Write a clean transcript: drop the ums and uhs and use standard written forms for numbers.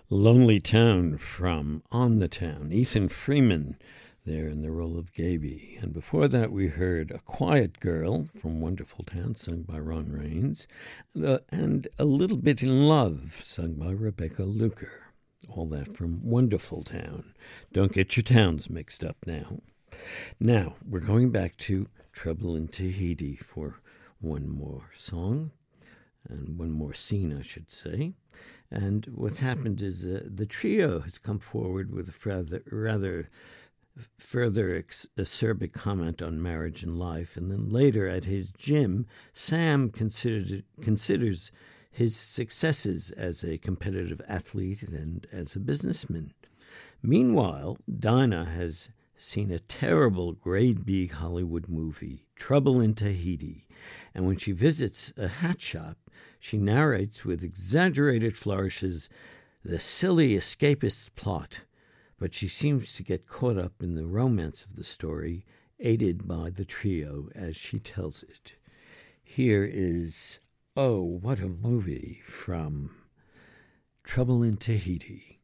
Lonely Town from On the Town. Ethan Freeman there in the role of Gaby. And before that, we heard A Quiet Girl from Wonderful Town, sung by Ron Raines, and A Little Bit in Love, sung by Rebecca Luker. All that from Wonderful Town. Don't get your towns mixed up now. Now, we're going back to Trouble in Tahiti for one more song, and one more scene, I should say. And what's happened is the trio has come forward with a rather further acerbic comment on marriage and life. And then later at his gym, Sam considers his successes as a competitive athlete and as a businessman. Meanwhile, Dinah has seen a terrible grade B Hollywood movie, Trouble in Tahiti. And when she visits a hat shop, she narrates with exaggerated flourishes the silly escapist plot, but she seems to get caught up in the romance of the story, aided by the trio as she tells it. Here is Oh, What a Movie from Trouble in Tahiti.